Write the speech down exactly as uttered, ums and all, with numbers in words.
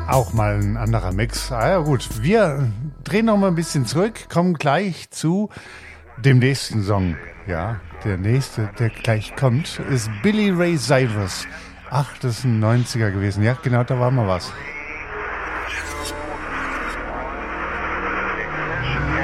Auch mal ein anderer Mix. Ah ja gut, wir drehen noch mal ein bisschen zurück, kommen gleich zu dem nächsten Song. Ja, der nächste, der gleich kommt, ist Billy Ray Cyrus. Ach, das ist ein neunziger gewesen. Ja, genau, da war mal was.